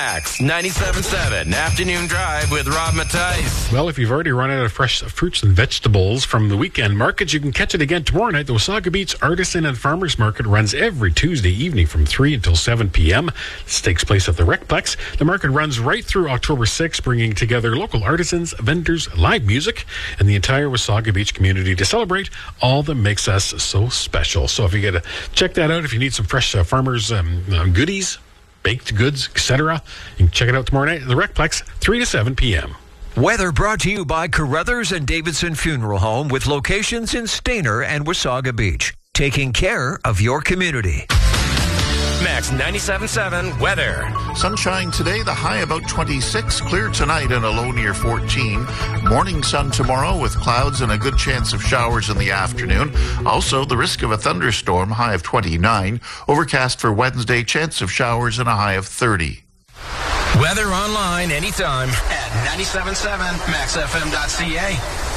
Max 97.7 Afternoon Drive with Rob Mattice. Well, if you've already run out of fresh fruits and vegetables from the weekend markets, you can catch it again tomorrow night. The Wasaga Beach Artisan and Farmers Market runs every Tuesday evening from 3 until 7 p.m. This takes place at the Recplex. The market runs right through October 6th, bringing together local artisans, vendors, live music, and the entire Wasaga Beach community to celebrate all that makes us so special. So if you get to check that out, if you need some fresh farmers goodies, baked goods, etc., you can check it out tomorrow night at the Recplex, 3 to 7 p.m. Weather brought to you by Carruthers and Davidson Funeral Home with locations in Stayner and Wasaga Beach. Taking care of your community. Max 97.7 weather. Sunshine today, the high about 26. Clear tonight and a low near 14. Morning sun tomorrow with clouds and a good chance of showers in the afternoon. Also, the risk of a thunderstorm, high of 29. Overcast for Wednesday, chance of showers and a high of 30. Weather online anytime at 97.7maxfm.ca.